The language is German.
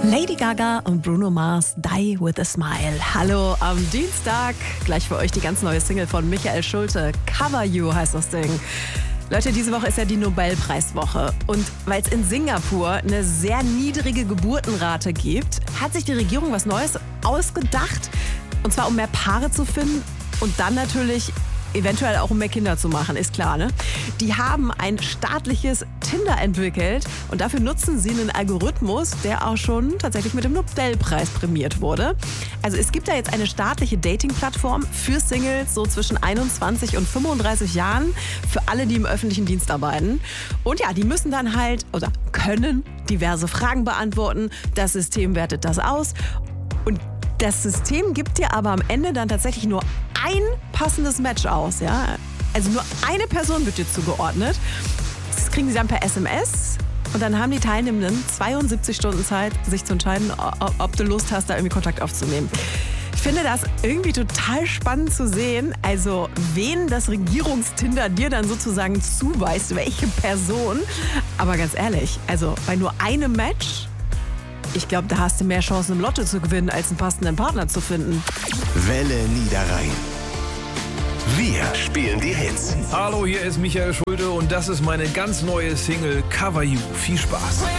Lady Gaga und Bruno Mars, Die With A Smile. Hallo am Dienstag. Gleich für euch die ganz neue Single von Michael Schulte. Cover You heißt das Ding. Leute, diese Woche ist ja die Nobelpreiswoche. Und weil es in Singapur eine sehr niedrige Geburtenrate gibt, hat sich die Regierung was Neues ausgedacht. Und zwar, um mehr Paare zu finden und dann natürlich eventuell auch um mehr Kinder zu machen, ist klar, ne? Die haben ein staatliches Tinder entwickelt und dafür nutzen sie einen Algorithmus, der auch schon tatsächlich mit dem Nobelpreis prämiert wurde. Also es gibt da jetzt eine staatliche Dating-Plattform für Singles so zwischen 21 und 35 Jahren, für alle, die im öffentlichen Dienst arbeiten. Und ja, die müssen dann halt oder können diverse Fragen beantworten. Das System wertet das aus und das System gibt dir aber am Ende dann tatsächlich nur ein passendes Match aus, ja? Also nur eine Person wird dir zugeordnet. Das kriegen sie dann per SMS und dann haben die Teilnehmenden 72 Stunden Zeit, sich zu entscheiden, ob du Lust hast, da irgendwie Kontakt aufzunehmen. Ich finde das irgendwie total spannend zu sehen, also wen das Regierungstinder dir dann sozusagen zuweist, welche Person. Aber ganz ehrlich, also bei nur einem Match, ich glaube, da hast du mehr Chancen im Lotto zu gewinnen, als einen passenden Partner zu finden. Welle Niederrhein. Wir spielen die Hits. Hallo, hier ist Michael Schulte und das ist meine ganz neue Single Cover You. Viel Spaß.